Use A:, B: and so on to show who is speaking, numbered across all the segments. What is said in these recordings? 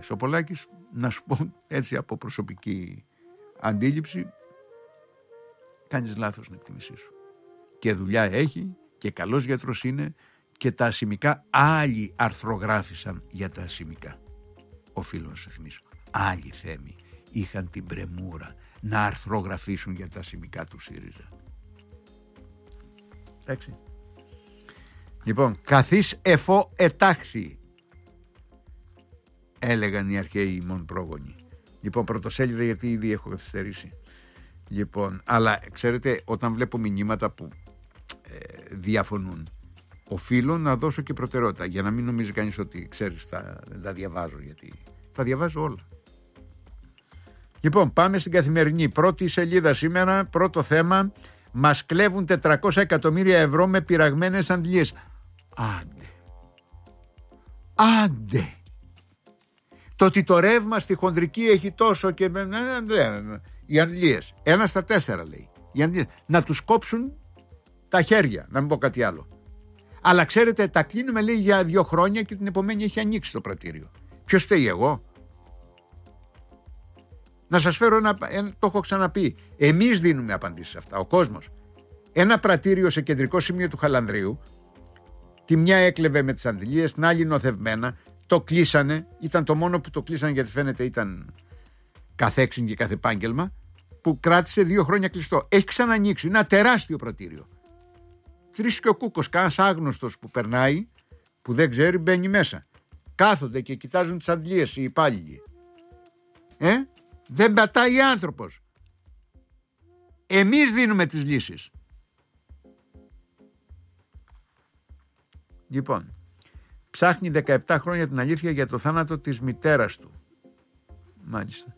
A: Χρυσοπολάκης, να σου πω έτσι από προσωπική αντίληψη, κάνεις λάθος στην εκτίμησή σου. Και δουλειά έχει και καλός γιατρός είναι και τα ασημικά άλλοι αρθρογράφησαν για τα ασημικά. Οφείλω να σου θυμίσω. Άλλοι θέμοι είχαν την πρεμούρα να αρθρογραφήσουν για τα ασημικά του ΣΥΡΙΖΑ. Εντάξει. Λοιπόν, καθής εφό ετάχθη, έλεγαν οι αρχαίοι ημών πρόγονοι. Λοιπόν, πρωτοσέλιδα, γιατί ήδη έχω καθυστερήσει. Λοιπόν, αλλά ξέρετε, όταν βλέπω μηνύματα που διαφωνούν, οφείλω να δώσω και προτεραιότητα, για να μην νομίζει κανείς ότι ξέρεις δεν τα διαβάζω, γιατί τα διαβάζω όλα. Λοιπόν, πάμε στην Καθημερινή. Πρώτη σελίδα σήμερα, πρώτο θέμα. Μας κλέβουν 400 εκατομμύρια ευρώ με πειραγμένες αντλίες. Άντε. Το ότι το ρεύμα στη χονδρική έχει τόσο και... Οι αντλίες. 1 στα 4 λέει. Οι αντλίες. Να τους κόψουν τα χέρια, να μην πω κάτι άλλο. Αλλά ξέρετε, τα κλείνουμε λέει για 2 χρόνια και την επομένη έχει ανοίξει το πρατήριο. Ποιος φταίει, εγώ? Να σας φέρω το έχω ξαναπεί. Εμείς δίνουμε απαντήσεις σε αυτά, ο κόσμος. Ένα πρατήριο σε κεντρικό σημείο του Χαλανδρίου, τη μια έκλεβε με τις αντιλίες, την άλλη νοθευμένα, το κλείσανε, ήταν το μόνο που το κλείσανε γιατί φαίνεται ήταν καθέξιν και κάθε επάγγελμα, που κράτησε 2 χρόνια κλειστό. Έχει ξανανοίξει, ένα τεράστιο πρατήριο. Τρεις και ο κούκος, κανένας άγνωστος που περνάει, που δεν ξέρει, μπαίνει μέσα. Κάθονται και κοιτάζουν τις αντιλίες οι υπάλληλοι. Δεν πατάει άνθρωπος. Εμείς δίνουμε τις λύσεις. Λοιπόν, ψάχνει 17 χρόνια την αλήθεια για το θάνατο της μητέρας του. Μάλιστα.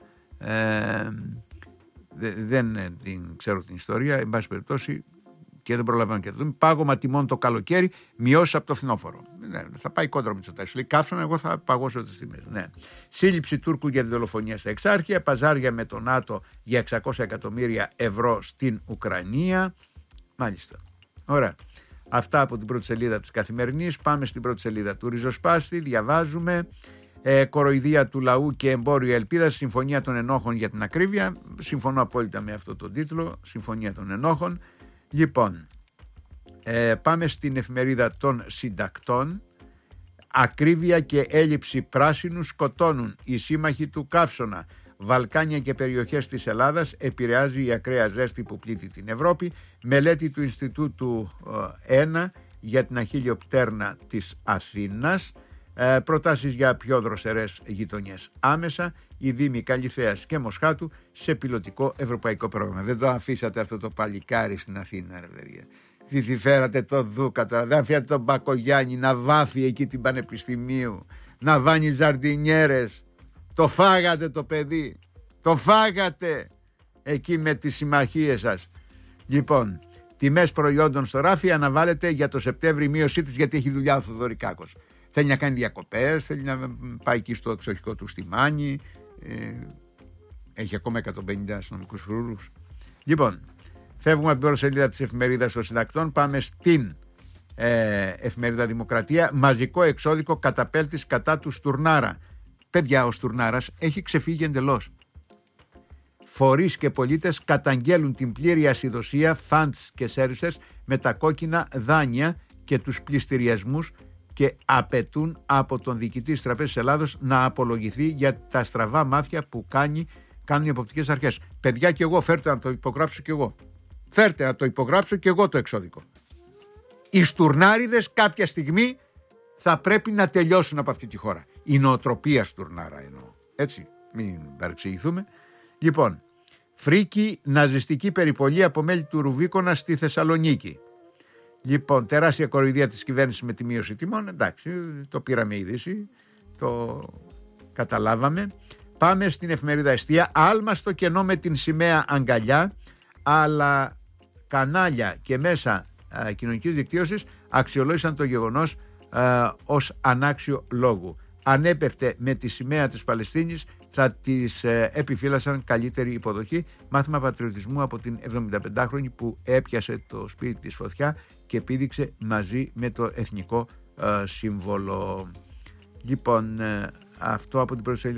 A: Δεν την ξέρω την ιστορία, εν πάση περιπτώσει, και δεν προλαβαίνω και το δούμε. Πάγωμα τιμών το καλοκαίρι, μειώσει από το φθινόφορο. Θα πάει κόντρα με Μητσοτάκη. Λέει καύσωνα, εγώ θα παγώσω τις τιμές. Ναι. Σύλληψη Τούρκου για τη δολοφονία στα Εξάρχεια, παζάρια με το ΝΑΤΟ για 600 εκατομμύρια ευρώ στην Ουκρανία. Μάλιστα. Ωραία. Αυτά από την πρώτη σελίδα της Καθημερινής. Πάμε στην πρώτη σελίδα του Ριζοσπάστη. Διαβάζουμε κοροϊδία του λαού και εμπόριο ελπίδας, συμφωνία των ενόχων για την ακρίβεια. Συμφωνώ απόλυτα με αυτό το τίτλο, συμφωνία των ενόχων. Λοιπόν, πάμε στην εφημερίδα των συντακτών. Ακρίβεια και έλλειψη πράσινου σκοτώνουν οι σύμμαχοι του Καύσωνα. Βαλκάνια και περιοχές της Ελλάδας επηρεάζει η ακραία ζέστη που πλήττει την Ευρώπη. Μελέτη του Ινστιτούτου 1 για την αχίλιο πτέρνα της Αθήνας. Προτάσεις για πιο δροσερές γειτονιές άμεσα. Οι Δήμοι Καλιθέας και Μοσχάτου σε πιλωτικό ευρωπαϊκό πρόγραμμα. Δεν το αφήσατε αυτό το παλικάρι στην Αθήνα, ρε παιδιά. Τι φέρατε το Δούκα τώρα, δεν αφήσατε τον Μπακογιάννη να βάφει εκεί την Πανεπιστημίου, να βάνει ζαρντινιέρες. Το φάγατε το παιδί, το φάγατε εκεί με τις συμμαχίες σας. Λοιπόν, τιμές προϊόντων στο ράφι αναβάλλεται για το Σεπτέμβρη η μείωσή τους, γιατί έχει δουλειά ο Θοδωρικάκος. Θέλει να κάνει διακοπές, θέλει να πάει εκεί στο εξοχικό του στη Μάνη, έχει ακόμα 150 αστυνομικούς φρούρους. Λοιπόν, φεύγουμε από την πρώτη σελίδα της εφημερίδας των συντακτών, πάμε στην εφημερίδα Δημοκρατία. Μαζικό εξώδικο καταπέλτης κατά του Στουρνάρα. Παιδιά, ο Στουρνάρας έχει ξεφύγει εντελώς. Φορείς και πολίτες καταγγέλουν την πλήρη ασυδοσία funds και services με τα κόκκινα δάνεια και τους πληστηριασμούς και απαιτούν από τον διοικητή της Τραπέζης Ελλάδος να απολογηθεί για τα στραβά μάτια που κάνουν οι εποπτικές αρχές. Παιδιά, και εγώ φέρτε να το υπογράψω και εγώ. Φέρτε να το υπογράψω και εγώ το εξώδικο. Οι Στουρνάριδες κάποια στιγμή θα πρέπει να τελειώσουν από αυτή τη χώρα. Η νοοτροπία Στουρνάρα εννοώ. Έτσι, μην παρεξηγηθούμε. Λοιπόν, φρίκη ναζιστική περιπολία από μέλη του Ρουβίκονα στη Θεσσαλονίκη. Λοιπόν, τεράστια κοροϊδία της κυβέρνησης με τη μείωση τιμών. Εντάξει, το πήραμε είδηση, το καταλάβαμε. Πάμε στην εφημερίδα Εστία. Άλμα στο κενό με την σημαία αγκαλιά, αλλά κανάλια και μέσα κοινωνικής δικτύωσης αξιολόγησαν το γεγονός ως ανάξιο λόγου. Αν έπεφτε με τη σημαία της Παλαιστίνης θα της επιφύλασαν καλύτερη υποδοχή. Μάθημα πατριωτισμού από την 75χρονη που έπιασε το σπίτι της φωτιά και πήδηξε μαζί με το εθνικό σύμβολο. Λοιπόν, αυτό από την πρώτη σελίδα